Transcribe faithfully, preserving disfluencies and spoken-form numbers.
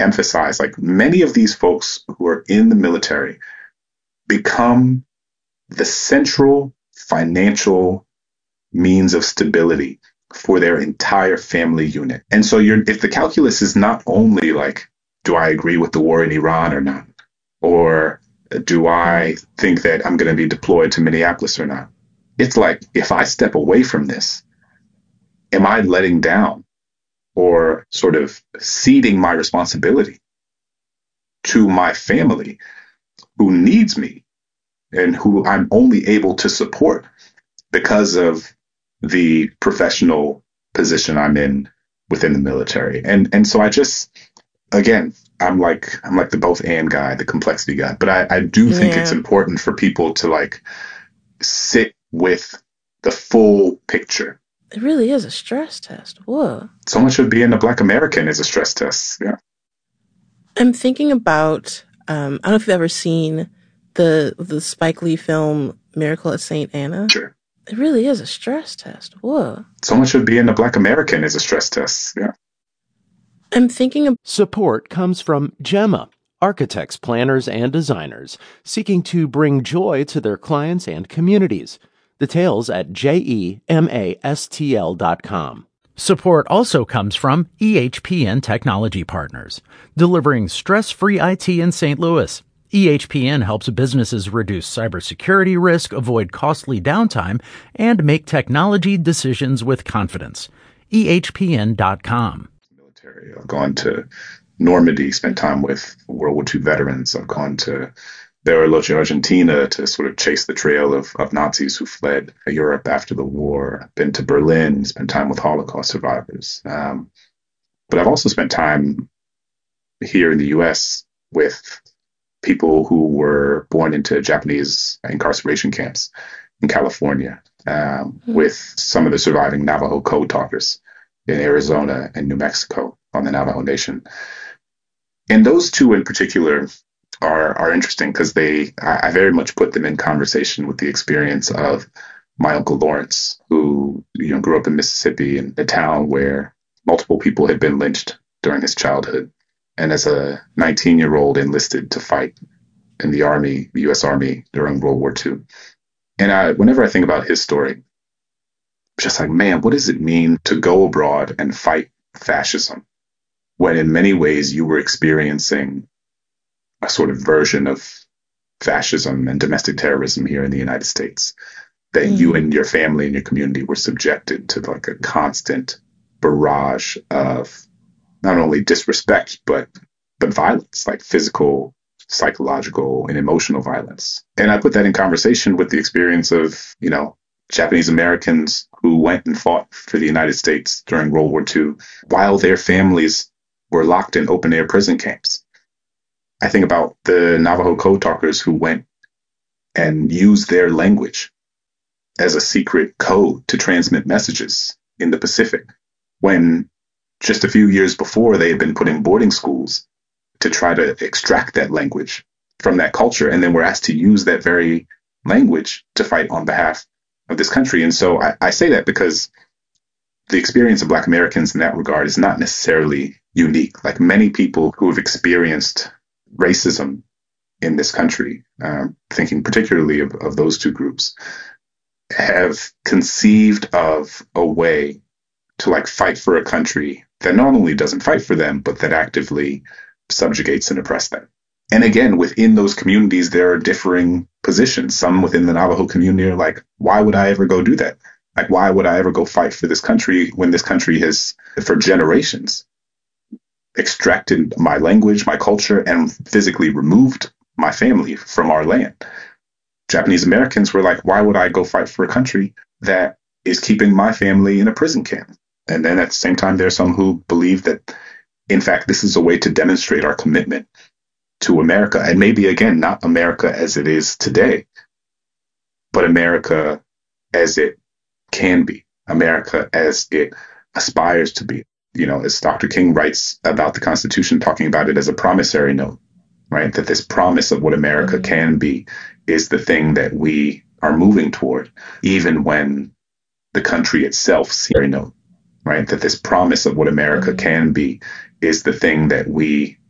emphasize, like many of these folks who are in the military become the central financial means of stability for their entire family unit. And so you're, if the calculus is not only like, do I agree with the war in Iran or not? Or do I think that I'm going to be deployed to Minneapolis or not? It's like, if I step away from this, am I letting down or sort of ceding my responsibility to my family who needs me and who I'm only able to support because of the professional position I'm in within the military? And and so I just, again, I'm like I'm like the both and guy, the complexity guy. But I, I do think Yeah. it's important for people to like sit with the full picture. It really is a stress test. Whoa. So much of being a Black American is a stress test. Yeah. I'm thinking about, um, I don't know if you've ever seen the the Spike Lee film Miracle at Saint Anna. Sure. It really is a stress test. Whoa. So much of being a Black American is a stress test. Yeah. I'm thinking of Support comes from Gemma, architects, planners, and designers seeking to bring joy to their clients and communities. Details at gemastl dot com. Support also comes from E H P N Technology Partners, delivering stress-free I T in Saint Louis. E H P N helps businesses reduce cybersecurity risk, avoid costly downtime, and make technology decisions with confidence. E H P N dot com. Military. I've gone to Normandy, spent time with World War Two veterans. I've gone to Bariloche, Argentina, to sort of chase the trail of, of Nazis who fled Europe after the war. I've been to Berlin, spent time with Holocaust survivors. Um, but I've also spent time here in the U S with people who were born into Japanese incarceration camps in California, um, mm-hmm. with some of the surviving Navajo code talkers in Arizona and New Mexico on the Navajo Nation. And those two in particular are are interesting because they I, I very much put them in conversation with the experience of my Uncle Lawrence, who you know grew up in Mississippi, in a town where multiple people had been lynched during his childhood, and as a nineteen-year-old enlisted to fight in the Army, the U S Army during World War Two. And I, whenever I think about his story, I'm just like, man, what does it mean to go abroad and fight fascism when in many ways you were experiencing a sort of version of fascism and domestic terrorism here in the United States, that mm. you and your family and your community were subjected to like a constant barrage of not only disrespect, but but violence, like physical, psychological, and emotional violence. And I put that in conversation with the experience of, you know, Japanese Americans who went and fought for the United States during World War Two while their families were locked in open air prison camps. I think about the Navajo code talkers who went and used their language as a secret code to transmit messages in the Pacific, when just a few years before they had been put in boarding schools to try to extract that language from that culture, and then were asked to use that very language to fight on behalf of this country. And so I, I say that because the experience of Black Americans in that regard is not necessarily unique. Like many people who have experienced racism in this country, um, thinking particularly of, of those two groups, have conceived of a way to like fight for a country that not only doesn't fight for them, but that actively subjugates and oppresses them. And again, within those communities, there are differing positions. Some within the Navajo community are like, why would I ever go do that? Like, why would I ever go fight for this country when this country has, for generations, extracted my language, my culture, and physically removed my family from our land? Japanese Americans were like, why would I go fight for a country that is keeping my family in a prison camp? And then at the same time, there are some who believe that, in fact, this is a way to demonstrate our commitment to America. And maybe, again, not America as it is today, but America as it can be, America as it aspires to be. You know, as Doctor King writes about the Constitution, talking about it as a promissory note, right? That this promise of what America mm-hmm. can be is the thing that we are moving toward, even when the country itself sees a note, right? That this promise of what America mm-hmm. can be is the thing that we